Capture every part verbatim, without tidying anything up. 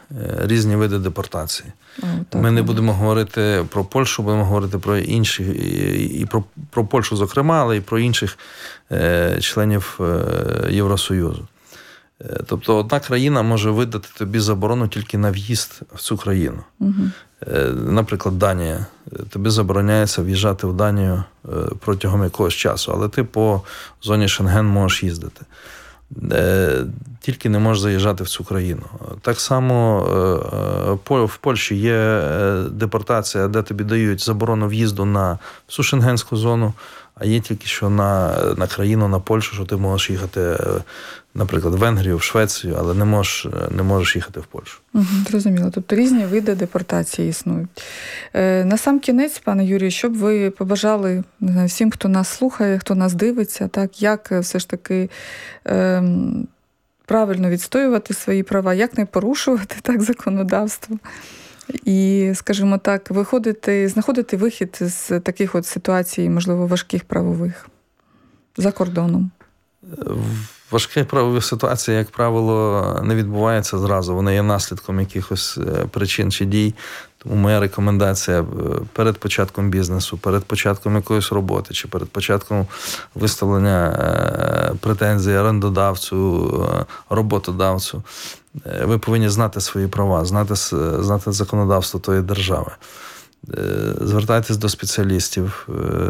різні види депортації. О, так, Ми не будемо говорити про Польщу, будемо говорити про інші, і про, про Польщу, зокрема, але і про інших членів Євросоюзу. Тобто одна країна може видати тобі заборону тільки на в'їзд в цю країну. Угу. Наприклад, Данія. Тобі забороняється в'їжджати в Данію протягом якогось часу, але ти по зоні Шенген можеш їздити. Тільки не можеш заїжджати в цю країну. Так само в Польщі є депортація, де тобі дають заборону в'їзду на всю шенгенську зону, а є тільки що на, на країну, на Польщу, що ти можеш їхати, наприклад, в Венгрію, в Швецію, але не можеш, не можеш їхати в Польщу. Угу, зрозуміло. Тобто різні види депортації існують. Е, на сам кінець, пане Юрію, що б ви побажали, не знаю, всім, хто нас слухає, хто нас дивиться, так, як все ж таки е, правильно відстоювати свої права, як не порушувати так законодавство? І, скажімо так, виходити, знаходити вихід з таких от ситуацій, можливо, важких правових за кордоном. В важких правових ситуаціях, як правило, не відбувається зразу. Вони є наслідком якихось причин чи дій. Тому моя рекомендація перед початком бізнесу, перед початком якоїсь роботи, чи перед початком виставлення претензій орендодавцю, роботодавцю, ви повинні знати свої права, знати, знати законодавство тої держави. Звертайтесь до спеціалістів.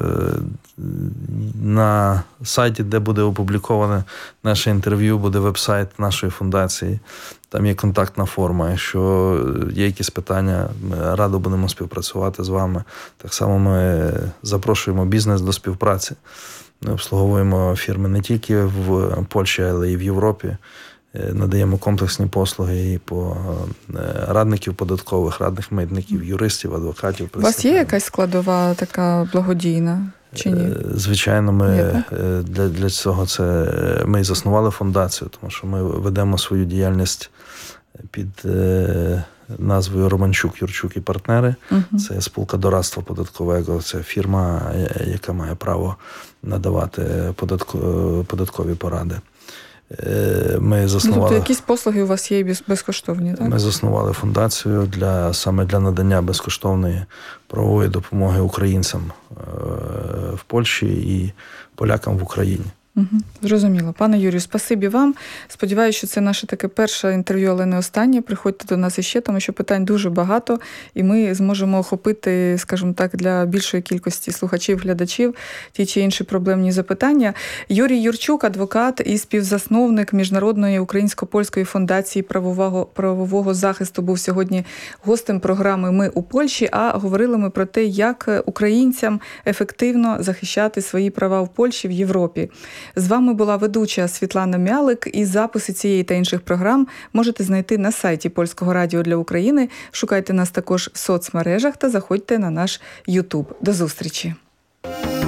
На сайті, де буде опубліковане наше інтерв'ю, буде веб-сайт нашої фундації. Там є контактна форма. Якщо є якісь питання, ми радо будемо співпрацювати з вами. Так само ми запрошуємо бізнес до співпраці. Ми обслуговуємо фірми не тільки в Польщі, але й в Європі. Надаємо комплексні послуги і по радників податкових, радних митників, юристів, адвокатів. У вас є якась складова така благодійна чи ні? Звичайно, ми для, для цього це ми і заснували фундацію, тому що ми ведемо свою діяльність під назвою Романчук, Юрчук і партнери. Uh-huh. Це спілка дорадства податкового, це фірма, яка має право надавати податкові поради. Ми заснували... Тобто якісь послуги у вас є безкоштовні, так? Ми заснували фундацію для, саме для надання безкоштовної правової допомоги українцям в Польщі і полякам в Україні. Угу. Зрозуміло. Пане Юрію, спасибі вам. Сподіваюся, що це наше таке перше інтерв'ю, але не останнє. Приходьте до нас іще, тому що питань дуже багато, і ми зможемо охопити, скажімо так, для більшої кількості слухачів, глядачів ті чи інші проблемні запитання. Юрій Юрчук, адвокат і співзасновник Міжнародної українсько-польської фундації правового, правового захисту, був сьогодні гостем програми «Ми у Польщі», а говорили ми про те, як українцям ефективно захищати свої права в Польщі, в Європі. З вами була ведуча Світлана Мялик, і записи цієї та інших програм можете знайти на сайті Польського радіо для України. Шукайте нас також в соцмережах та заходьте на наш YouTube. До зустрічі!